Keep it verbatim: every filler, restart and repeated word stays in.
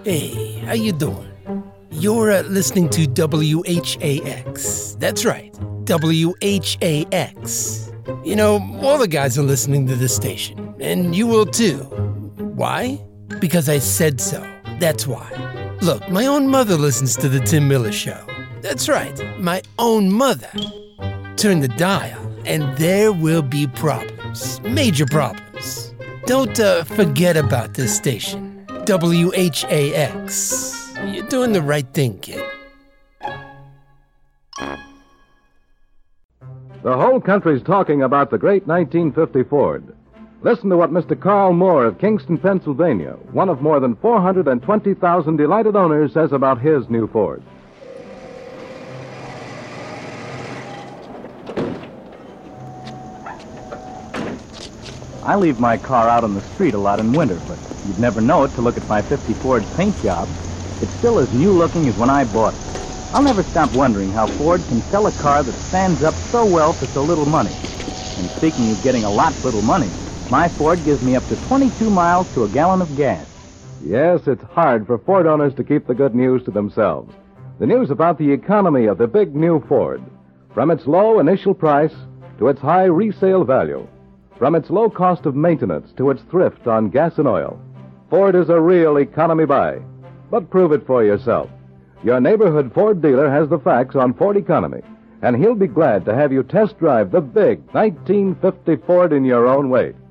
Hey, how you doing? You're uh, listening to W H A X. That's right, W H A X. You know, all the guys are listening to this station, and you will too. Why? Because I said so. That's why. Look, my own mother listens to the Tim Miller Show. That's right, my own mother. Turn the dial, and there will be problems. Major problems. Don't uh, forget about this station. W H A X. You're doing the right thing, kid. The whole country's talking about the great nineteen fifty Ford. Listen to what Mister Carl Moore of Kingston, Pennsylvania, one of more than four hundred twenty thousand delighted owners, says about his new Ford. I leave my car out on the street a lot in winter, but you'd never know it to look at my fifty Ford paint job. It's still as new-looking as when I bought it. I'll never stop wondering how Ford can sell a car that stands up so well for so little money. And speaking of getting a lot for little money, my Ford gives me up to twenty-two miles to a gallon of gas. Yes, it's hard for Ford owners to keep the good news to themselves. The news about the economy of the big new Ford. From its low initial price to its high resale value. From its low cost of maintenance to its thrift on gas and oil. Ford is a real economy buy. But prove it for yourself. Your neighborhood Ford dealer has the facts on Ford economy, and he'll be glad to have you test drive the big nineteen fifty Ford in your own way.